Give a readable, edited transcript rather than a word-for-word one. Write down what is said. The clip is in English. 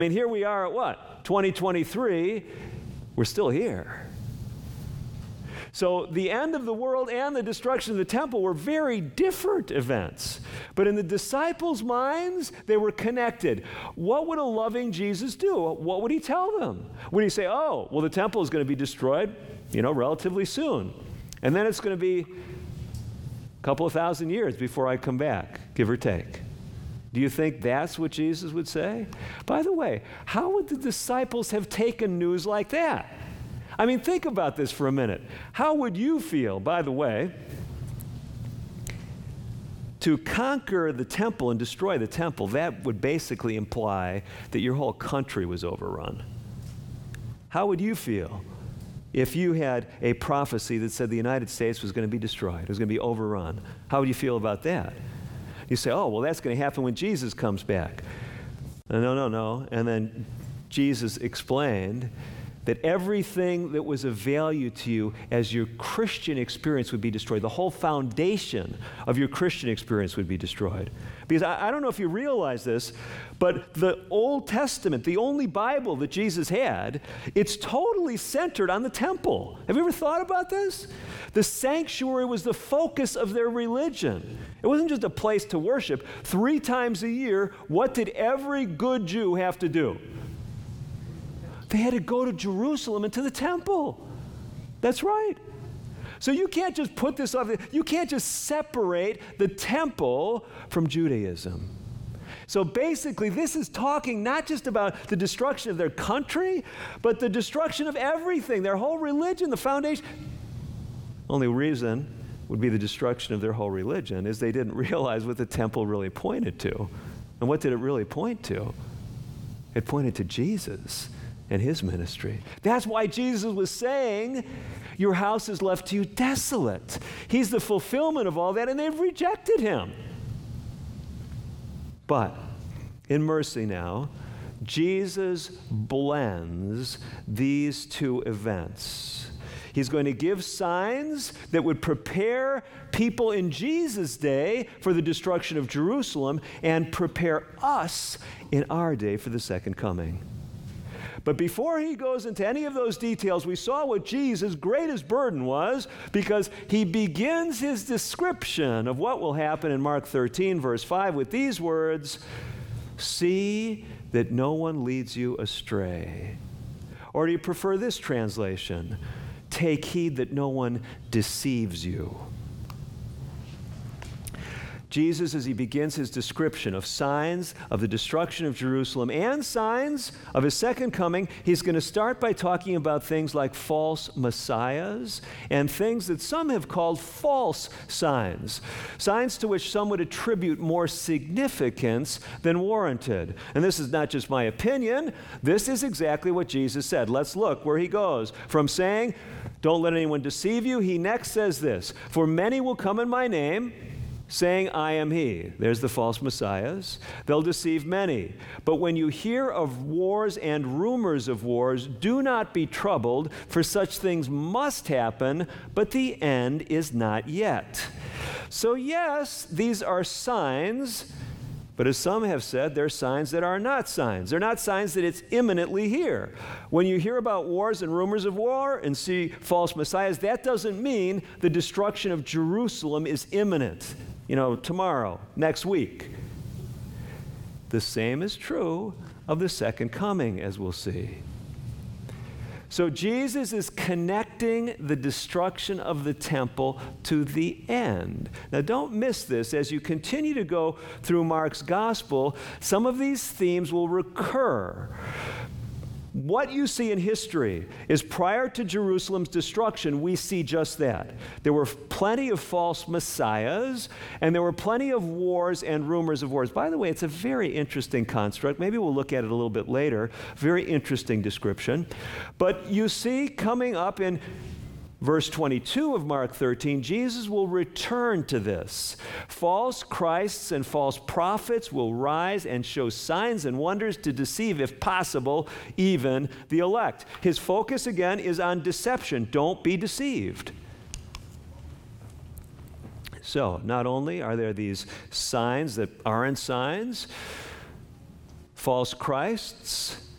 I mean, here we are at what? 2023. We're still here. So the end of the world and the destruction of the temple were very different events. But in the disciples' minds, they were connected. What would a loving Jesus do? What would he tell them? Would he say, oh, well, the temple is going to be destroyed, relatively soon. And then it's going to be a couple of thousand years before I come back, give or take. Do you think that's what Jesus would say? By the way, how would the disciples have taken news like that? I mean, think about this for a minute. How would you feel, by the way, to conquer the temple and destroy the temple? That would basically imply that your whole country was overrun. How would you feel if you had a prophecy that said the United States was going to be destroyed, it was going to be overrun? How would you feel about that? You say, oh, well, that's going to happen when Jesus comes back. No. And then Jesus explained that everything that was of value to you as your Christian experience would be destroyed. The whole foundation of your Christian experience would be destroyed. Because I don't know if you realize this, but the Old Testament, the only Bible that Jesus had, it's totally centered on the temple. Have you ever thought about this? The sanctuary was the focus of their religion. It wasn't just a place to worship. 3 times a year, what did every good Jew have to do? They had to go to Jerusalem and to the temple. That's right. So you can't just put this off. You can't just separate the temple from Judaism. So basically, this is talking not just about the destruction of their country, but the destruction of everything, their whole religion, the foundation. Only reason would be the destruction of their whole religion is they didn't realize what the temple really pointed to. And what did it really point to? It pointed to Jesus and his ministry. That's why Jesus was saying, your house is left to you desolate. He's the fulfillment of all that, and they've rejected him. But in mercy now, Jesus blends these 2 events. He's going to give signs that would prepare people in Jesus' day for the destruction of Jerusalem and prepare us in our day for the second coming. But before he goes into any of those details, we saw what Jesus' greatest burden was, because he begins his description of what will happen in Mark 13, verse 5, with these words, "See that no one leads you astray." Or do you prefer this translation? "Take heed that no one deceives you." Jesus, as he begins his description of signs of the destruction of Jerusalem and signs of his second coming, he's going to start by talking about things like false messiahs and things that some have called false signs, signs to which some would attribute more significance than warranted. And this is not just my opinion. This is exactly what Jesus said. Let's look where he goes. From saying, "Don't let anyone deceive you," he next says this, "For many will come in my name, saying, I am he." There's the false messiahs. "They'll deceive many. But when you hear of wars and rumors of wars, do not be troubled, for such things must happen, but the end is not yet." So yes, these are signs, but as some have said, they're signs that are not signs. They're not signs that it's imminently here. When you hear about wars and rumors of war and see false messiahs, that doesn't mean the destruction of Jerusalem is imminent. Tomorrow, next week. The same is true of the second coming, as we'll see. So Jesus is connecting the destruction of the temple to the end. Now don't miss this. As you continue to go through Mark's gospel, some of these themes will recur. What you see in history is prior to Jerusalem's destruction, we see just that. There were plenty of false messiahs, and there were plenty of wars and rumors of wars. By the way, it's a very interesting construct. Maybe we'll look at it a little bit later. Very interesting description. But you see coming up in verse 22 of Mark 13, Jesus will return to this. False Christs and false prophets will rise and show signs and wonders to deceive, if possible, even the elect. His focus again is on deception. Don't be deceived. So, not only are there these signs that aren't signs, false Christs,